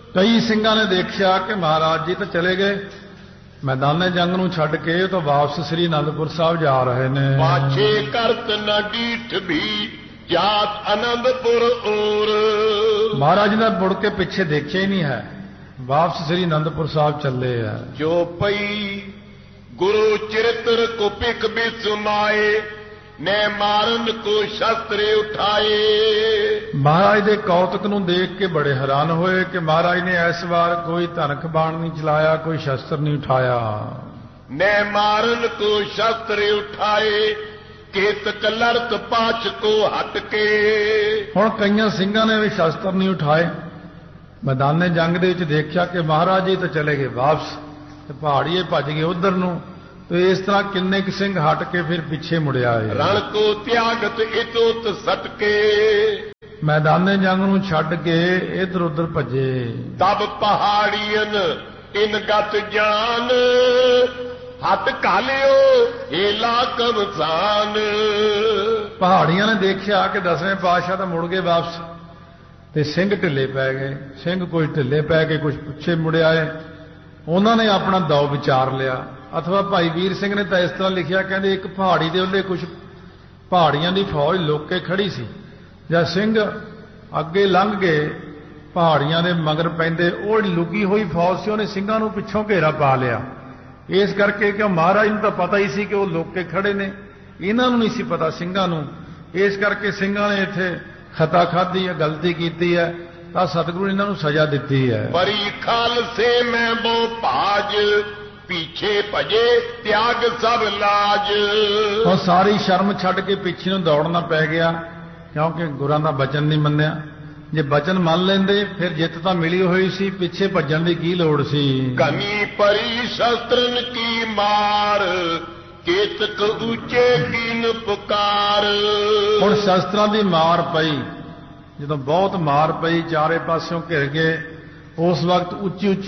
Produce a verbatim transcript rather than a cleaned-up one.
ਕਈ ਸਿੰਘਾਂ ਨੇ ਦੇਖਿਆ ਕਿ ਮਹਾਰਾਜ ਜੀ ਤਾਂ ਚਲੇ ਗਏ, ਮੈਦਾਨੇ ਜੰਗ ਨੂੰ ਛੱਡ ਕੇ ਤਾਂ ਵਾਪਸ ਸ੍ਰੀ ਅਨੰਦਪੁਰ ਸਾਹਿਬ ਜਾ ਰਹੇ ਨੇ। ਪਾਛੇ ਕਰਤ ਨ ਡੀਠ ਵੀ ਜਾਤ ਅਨੰਦਪੁਰ ਔਰ। ਮਹਾਰਾਜ ਨੇ ਮੁੜ ਕੇ ਪਿੱਛੇ ਦੇਖਿਆ ਹੀ ਨਹੀਂ ਹੈ, ਵਾਪਸ ਸ੍ਰੀ ਅਨੰਦਪੁਰ ਸਾਹਿਬ ਚੱਲੇ ਆ। ਜੋ ਪਈ ਗੁਰੂ ਚਰਿਤ੍ਰ ਕੋ ਪਿਕ ਬਿਸਮਾਏ ਨੇ ਮਾਰਨ ਕੋ ਸ਼ਸਤਰ ਉਠਾਏ। ਮਹਾਰਾਜ ਦੇ ਕੌਤਕ ਨੂੰ ਦੇਖ ਕੇ ਬੜੇ ਹੈਰਾਨ ਹੋਏ ਕਿ ਮਹਾਰਾਜ ਨੇ ਇਸ ਵਾਰ ਕੋਈ ਧਨਕ ਬਾਣ ਨਹੀਂ ਚਲਾਇਆ, ਕੋਈ ਸ਼ਸਤਰ ਨਹੀਂ ਉਠਾਇਆ। ਨੇ ਮਾਰਨ ਕੋ ਸ਼ਸਤਰ ਉਠਾਏ ਕੇਤਕ ਲੜਤ ਪਾਛ ਕੋ ਹਟ ਕੇ। ਹੁਣ ਕਈਆਂ ਸਿੰਘਾਂ ਨੇ ਵੀ ਸ਼ਸਤਰ ਨਹੀਂ ਉਠਾਏ। ਮੈਦਾਨੇ ਜੰਗ ਦੇ ਵਿੱਚ ਦੇਖਿਆ ਕਿ ਮਹਾਰਾਜ ਜੀ ਤਾਂ ਚਲੇ ਗਏ ਵਾਪਸ ਤੇ ਪਹਾੜੀਏ ਭੱਜ ਗਏ ਉਧਰ ਨੂੰ। ਤੇ ਇਸ ਤਰ੍ਹਾਂ ਕਿੰਨੇ ਕੁ ਸਿੰਘ ਹਟ ਕੇ ਫਿਰ ਪਿੱਛੇ ਮੁੜਿਆ ਆਏ। ਰਣ ਕੋ ਤਿਆਗਤ ਇਤੋਤ ਸਟਕੇ। ਮੈਦਾਨੇ ਜੰਗ ਨੂੰ ਛੱਡ ਕੇ ਇਧਰ ਉਧਰ ਭੱਜੇ। ਤਬ ਪਹਾੜੀਨ ਇਨ ਗਤ ਜਾਨ ਹੱਥ ਘਾਲਿਓ ਏਲਾ ਕਮਸਾਨ। ਪਹਾੜੀਆਂ ਨੇ ਦੇਖਿਆ ਕਿ ਦਸਵੇਂ ਪਾਤਸ਼ਾਹ ਤਾਂ ਮੁੜ ਗਏ ਵਾਪਸ ਤੇ ਸਿੰਘ ਢਿੱਲੇ ਪੈ ਗਏ। ਸਿੰਘ ਕੁਝ ਢਿੱਲੇ ਪੈ ਕੇ ਕੁਝ ਪਿੱਛੇ ਮੁੜ ਆਏ। ਉਹਨਾਂ ਨੇ ਆਪਣਾ ਦੌ ਵਿਚਾਰ ਲਿਆ। ਅਥਵਾ ਭਾਈ ਵੀਰ ਸਿੰਘ ਨੇ ਤਾਂ ਇਸ ਤਰ੍ਹਾਂ ਲਿਖਿਆ, ਕਹਿੰਦੇ ਇੱਕ ਪਹਾੜੀ ਦੇ ਉੱਤੇ ਕੁਝ ਪਹਾੜੀਆਂ ਦੀ ਫੌਜ ਲੁੱਕ ਕੇ ਖੜੀ ਸੀ। ਜਦ ਸਿੰਘ ਅੱਗੇ ਲੰਘ ਗਏ ਪਹਾੜੀਆਂ ਦੇ ਮਗਰ ਪੈਂਦੇ, ਉਹ ਲੁਕੀ ਹੋਈ ਫੌਜ ਸੀ, ਉਹਨੇ ਸਿੰਘਾਂ ਨੂੰ ਪਿੱਛੋਂ ਘੇਰਾ ਪਾ ਲਿਆ। ਇਸ ਕਰਕੇ ਕਿ ਮਹਾਰਾਜ ਨੂੰ ਤਾਂ ਪਤਾ ਹੀ ਸੀ ਕਿ ਉਹ ਲੁੱਕ ਕੇ ਖੜੇ ਨੇ, ਇਹਨਾਂ ਨੂੰ ਨਹੀਂ ਸੀ ਪਤਾ ਸਿੰਘਾਂ ਨੂੰ। ਇਸ ਕਰਕੇ ਸਿੰਘਾਂ ਨੇ ਇੱਥੇ ਖਤਾ ਖਾਧੀ ਹੈ, ਗਲਤੀ ਕੀਤੀ ਹੈ, ਤਾਂ ਸਤਿਗੁਰੂ ਨੇ ਇਹਨਾਂ ਨੂੰ ਸਜ਼ਾ ਦਿੱਤੀ ਹੈ। ਪਰੀ ਖਾਲਸੇ ਮੈਂ ਬੋ ਭਾਜ ਪਿੱਛੇ ਭਜੇ ਤਿਆਗ ਸਭ ਲਾਜ। ਉਹ ਸਾਰੀ ਸ਼ਰਮ ਛੱਡ ਕੇ ਪਿੱਛੇ ਨੂੰ ਦੌੜਨਾ ਪੈ ਗਿਆ, ਕਿਉਂਕਿ ਗੁਰਾਂ ਦਾ ਬਚਨ ਨਹੀਂ ਮੰਨਿਆ। ਜੇ ਬਚਨ ਮੰਨ ਲੈਂਦੇ ਫਿਰ ਜਿੱਤ ਤਾਂ ਮਿਲੀ ਹੋਈ ਸੀ, ਪਿੱਛੇ ਭੱਜਣ ਦੀ ਕੀ ਲੋੜ ਸੀ। ਕਮੀ ਪਰੀ ਸ਼ਸਤਰਨ ਕੀ ਮਾਰ ਕੇਤਕ ਉੱਚੇ ਕੀਨ ਪੁਕਾਰ। ਹੁਣ ਸ਼ਸਤਰਾਂ ਦੀ ਮਾਰ ਪਈ, ਜਦੋਂ ਬਹੁਤ ਮਾਰ ਪਈ, ਚਾਰੇ ਪਾਸਿਓਂ ਘਿਰ ਗਏ, ਉਸ ਵਕਤ ਉੱਚੀ ਉੱਚੀ